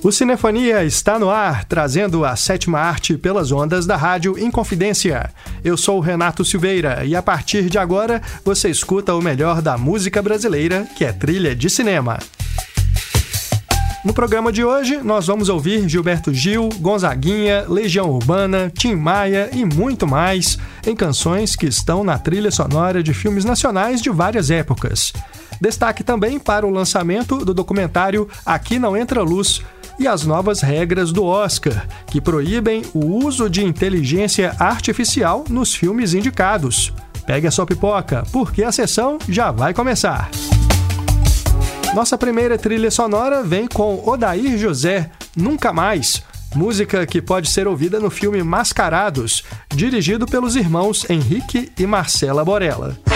O Cinefonia está no ar, trazendo a sétima arte pelas ondas da rádio Inconfidência. Eu sou o Renato Silveira e a partir de agora você escuta o melhor da música brasileira, que é trilha de cinema. No programa de hoje, nós vamos ouvir Gilberto Gil, Gonzaguinha, Legião Urbana, Tim Maia e muito mais em canções que estão na trilha sonora de filmes nacionais de várias épocas. Destaque também para o lançamento do documentário Aqui Não Entra Luz e as novas regras do Oscar, que proíbem o uso de inteligência artificial nos filmes indicados. Pegue a sua pipoca, porque a sessão já vai começar. Nossa primeira trilha sonora vem com Odair José, Nunca Mais, música que pode ser ouvida no filme Mascarados, dirigido pelos irmãos Henrique e Marcela Borella.